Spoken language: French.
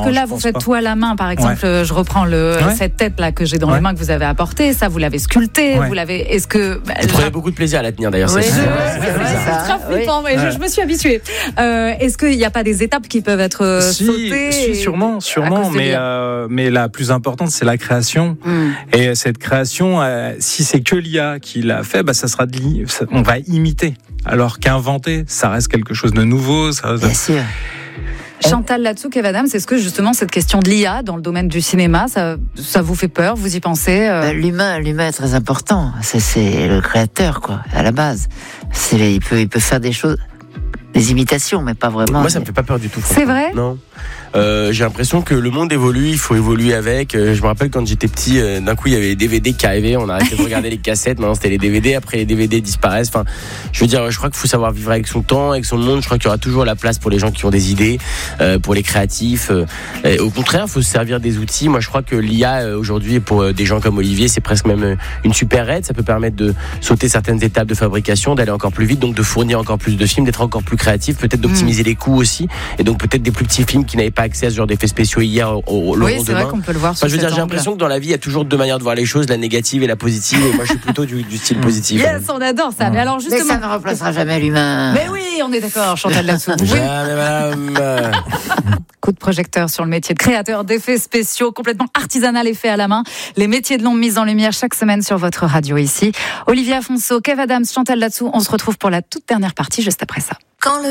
que là, vous faites tout à la main. Par exemple, je reprends cette tête-là que j'ai dans les mains que vous avez apportée. Ça, vous l'avez sculptée. Vous l'avez. Est-ce que vous prenez beaucoup de plaisir à la tenir d'ailleurs. C'est très flippant, mais je me suis habituée. Est-ce qu'il n'y a pas des étapes qui peuvent être sautées? Si, sûrement. Mais la plus importante, c'est la création. Et cette création, si c'est que l'IA qui l'a fait, ça sera on va imiter. Alors qu'inventer, ça reste quelque chose de nouveau. Bien sûr. Chantal Latsou, Kev Adams, est-ce que justement cette question de l'IA dans le domaine du cinéma, ça vous fait peur? Vous y pensez? L'humain est très important. C'est le créateur, quoi, à la base. Il peut faire des choses, des imitations, mais pas vraiment. Moi, ça me fait pas peur du tout. C'est vrai? Non. J'ai l'impression que le monde évolue, il faut évoluer avec. Je me rappelle quand j'étais petit, d'un coup il y avait les DVD qui arrivaient, on arrêtait de regarder les cassettes, maintenant c'était les DVD, après les DVD disparaissent. Enfin, je veux dire, je crois qu'il faut savoir vivre avec son temps, avec son monde. Je crois qu'il y aura toujours la place pour les gens qui ont des idées, pour les créatifs. Au contraire, il faut se servir des outils. Moi, je crois que l'IA aujourd'hui, pour des gens comme Olivier, c'est presque même une super aide. Ça peut permettre de sauter certaines étapes de fabrication, d'aller encore plus vite, donc de fournir encore plus de films, d'être encore plus créatif, peut-être d'optimiser les coûts aussi, et donc peut-être des plus petits films qui n'avaient pas accès à ce genre d'effets spéciaux hier au oui, c'est demain. vrai qu'on peut le voir. J'ai l'impression que dans la vie, il y a toujours deux manières de voir les choses, la négative et la positive. Et moi, je suis plutôt du style positif. Yes, on adore ça. Mais alors justement, mais ça ne remplacera jamais l'humain. Mais oui, on est d'accord, Chantal Latsou. Jamais, madame. Coup de projecteur sur le métier de créateur d'effets spéciaux, complètement artisanal et fait à la main. Les métiers de l'ombre mis en lumière chaque semaine sur votre radio ici. Olivier Afonso, Kev Adams, Chantal Latsou. On se retrouve pour la toute dernière partie juste après ça.